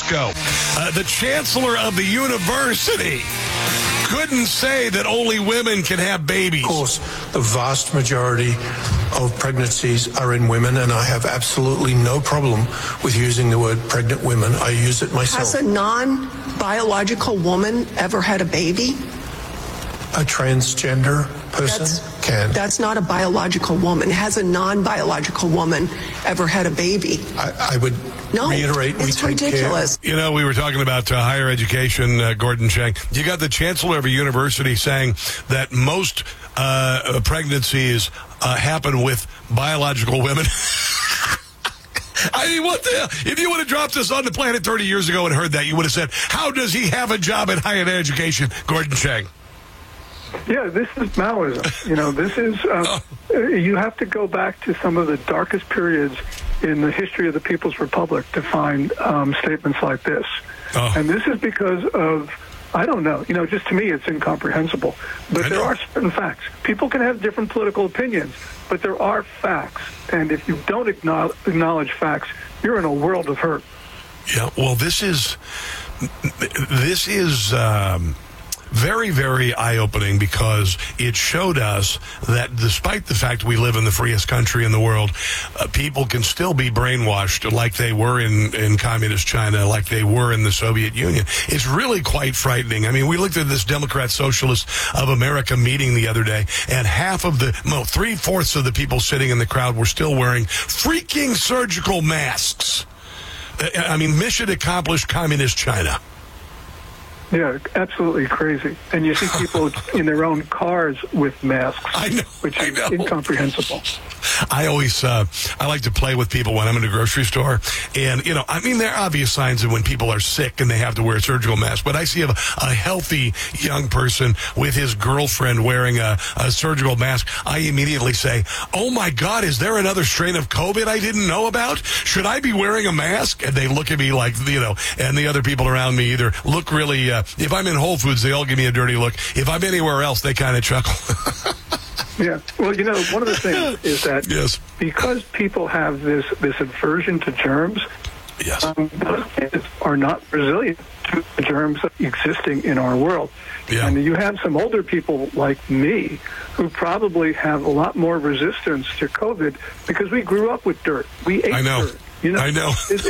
Francisco. The chancellor of the university couldn't say that only women can have babies. Of course, the vast majority of pregnancies are in women, and I have absolutely no problem with using the word pregnant women. I use it myself. Has a non-biological woman ever had a baby? A transgender person can. That's not a biological woman. Has a non-biological woman ever had a baby? I would reiterate, we it's take ridiculous. You know, we were talking about higher education, Gordon Chang. You got the chancellor of a university saying that most pregnancies happen with biological women. I mean, what the hell? If you would have dropped this on the planet 30 years ago and heard that, you would have said, how does he have a job in higher education, Gordon Chang? Yeah, this is Maoism. You know, this is, you have to go back to some of the darkest periods in the history of the People's Republic to find statements like this. And this is because of, I don't know, you know, just to me it's incomprehensible. But there are certain facts. People can have different political opinions, but there are facts. And if you don't acknowledge facts, you're in a world of hurt. Yeah, well, this is very, very eye-opening because it showed us that despite the fact we live in the freest country in the world, people can still be brainwashed like they were in communist China, like they were in the Soviet Union. It's really quite frightening. I mean, we looked at this Democrat Socialist of America meeting the other day, and three-fourths of the people sitting in the crowd were still wearing freaking surgical masks. I mean, mission accomplished, communist China. Yeah, absolutely crazy. And you see people in their own cars with masks, which is incomprehensible. I always, I like to play with people when I'm in a grocery store. And, you know, I mean, there are obvious signs of when people are sick and they have to wear a surgical mask. But I see a healthy young person with his girlfriend wearing a surgical mask. I immediately say, oh, my God, is there another strain of COVID I didn't know about? Should I be wearing a mask? And they look at me like, you know, and the other people around me either look really, if I'm in Whole Foods, they all give me a dirty look. If I'm anywhere else, they kind of chuckle. Yeah. Well, you know, one of the things is that because people have this aversion to germs, those kids are not resilient to the germs existing in our world. Yeah. And you have some older people like me who probably have a lot more resistance to COVID because we grew up with dirt. We ate dirt. You know? I know.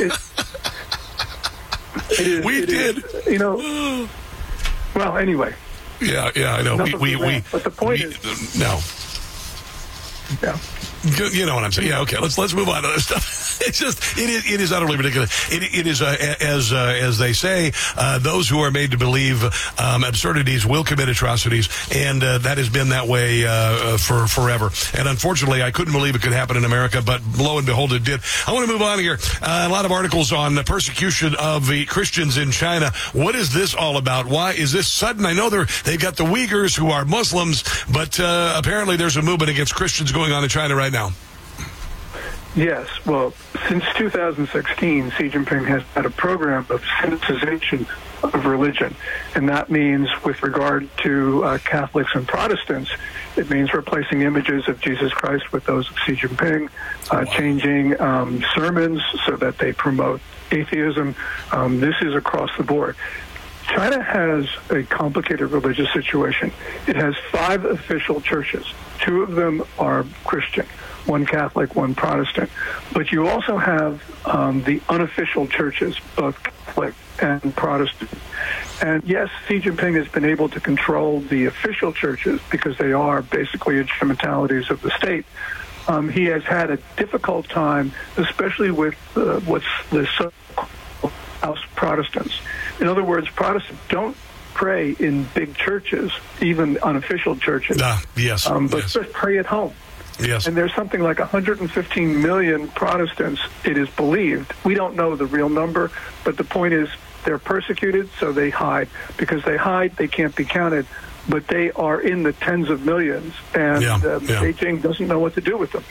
We did. You know. Well, anyway. Yeah, I know. But the point is, no. Yeah. You know what I'm saying? Yeah. Okay. Let's move on to this stuff. It's just it is utterly ridiculous. It is as they say, those who are made to believe absurdities will commit atrocities, and that has been that way for forever. And unfortunately, I couldn't believe it could happen in America, but lo and behold, it did. I want to move on here. A lot of articles on the persecution of the Christians in China. What is this all about? Why is this sudden? I know they've got the Uyghurs who are Muslims, but apparently there's a movement against Christians going on in China right now. Yes. Well, since 2016, Xi Jinping has had a program of sensitization of religion. And that means with regard to Catholics and Protestants, it means replacing images of Jesus Christ with those of Xi Jinping, changing sermons so that they promote atheism. This is across the board. China has a complicated religious situation. It has 5 official churches. 2 of them are Christian, 1 Catholic, 1 Protestant. But you also have the unofficial churches, both Catholic and Protestant. And yes, Xi Jinping has been able to control the official churches because they are basically instrumentalities of the state. He has had a difficult time, especially with what's the so-called House Protestants. In other words, Protestants don't pray in big churches, even unofficial churches, but just pray at home. Yes. And there's something like 115 million Protestants, it is believed. We don't know the real number, but the point is they're persecuted, so they hide. Because they hide, they can't be counted, but they are in the tens of millions, and Beijing doesn't know what to do with them.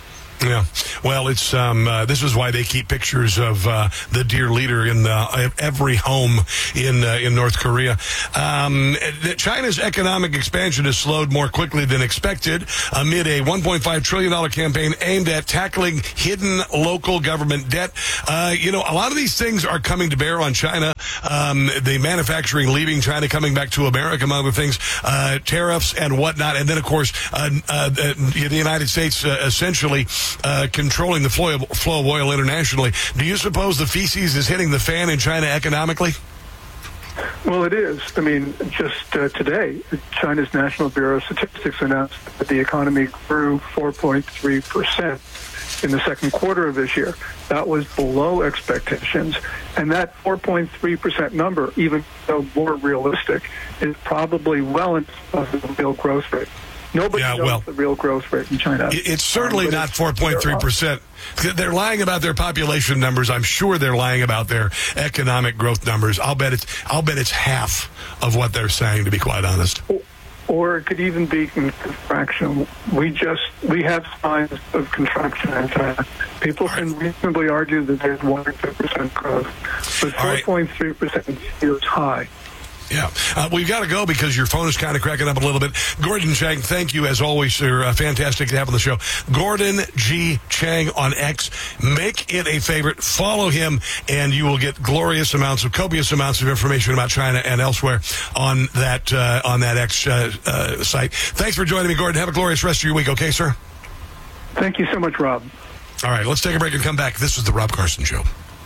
Yeah, well, it's this is why they keep pictures of the dear leader in every home in North Korea. China's economic expansion has slowed more quickly than expected amid a $1.5 trillion campaign aimed at tackling hidden local government debt. A lot of these things are coming to bear on China. The manufacturing leaving China, coming back to America, among other things, tariffs and whatnot, and then of course the United States essentially controlling the flow of oil internationally. Do you suppose the feces is hitting the fan in China economically? Well, it is. I mean, just today, China's National Bureau of Statistics announced that the economy grew 4.3% in the second quarter of this year. That was below expectations. And that 4.3% number, even though more realistic, is probably well into the real growth rate. Nobody knows the real growth rate in China. It's certainly not 4.3%. They're lying about their population numbers. I'm sure they're lying about their economic growth numbers. I'll bet it's half of what they're saying, to be quite honest. Or it could even be contraction. We have signs of contraction in China. People can reasonably argue that there's 1 or 2% growth, but 4.3% feels high. Yeah. We've got to go because your phone is kind of cracking up a little bit. Gordon Chang, thank you as always, sir. Fantastic to have on the show. Gordon G. Chang on X. Make it a favorite. Follow him, and you will get copious amounts of information about China and elsewhere on that X site. Thanks for joining me, Gordon. Have a glorious rest of your week, okay, sir? Thank you so much, Rob. All right, let's take a break and come back. This is The Rob Carson Show.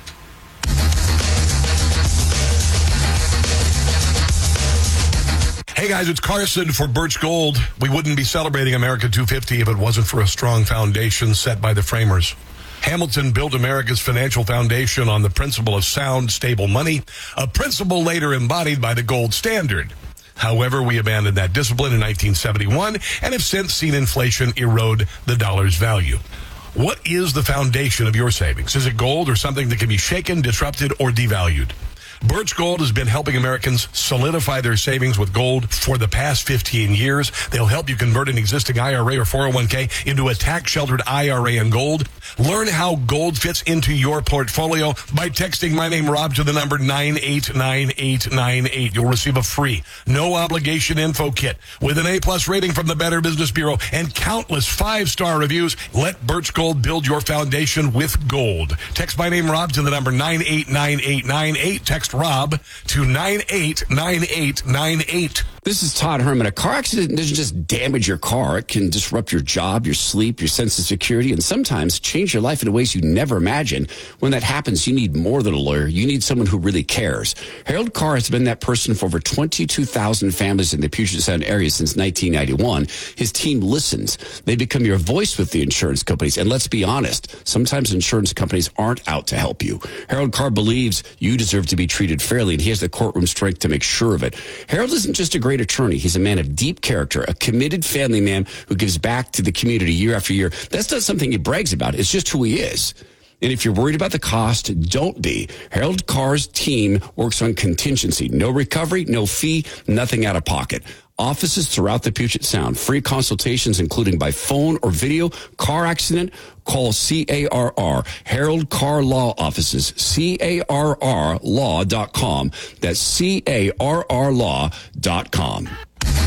Hey guys, it's Carson for Birch Gold. We wouldn't be celebrating America 250 if it wasn't for a strong foundation set by the framers. Hamilton built America's financial foundation on the principle of sound, stable money, a principle later embodied by the gold standard. However, we abandoned that discipline in 1971 and have since seen inflation erode the dollar's value. What is the foundation of your savings? Is it gold or something that can be shaken, disrupted, or devalued? Birch Gold has been helping Americans solidify their savings with gold for the past 15 years. They'll help you convert an existing IRA or 401k into a tax-sheltered IRA in gold. Learn how gold fits into your portfolio by texting my name, Rob, to the number 989898. You'll receive a free, no-obligation info kit with an A-plus rating from the Better Business Bureau and countless 5-star reviews. Let Birch Gold build your foundation with gold. Text my name, Rob, to the number 989898. Text Rob to 989898. This is Todd Herman. A car accident doesn't just damage your car. It can disrupt your job, your sleep, your sense of security, and sometimes change your life in ways you never imagined. When that happens, you need more than a lawyer. You need someone who really cares. Harold Carr has been that person for over 22,000 families in the Puget Sound area since 1991. His team listens. They become your voice with the insurance companies. And let's be honest, sometimes insurance companies aren't out to help you. Harold Carr believes you deserve to be treated fairly, and he has the courtroom strength to make sure of it. Harold isn't just a great attorney. He's a man of deep character, a committed family man who gives back to the community year after year. That's not something he brags about. It's just who he is. And if you're worried about the cost, don't be. Harold Carr's team works on contingency. No recovery, no fee, nothing out of pocket. Offices throughout the Puget Sound. Free consultations, including by phone or video. Car accident, call CARR. Harold Carr Law Offices, CARRlaw.com. That's CARRlaw.com.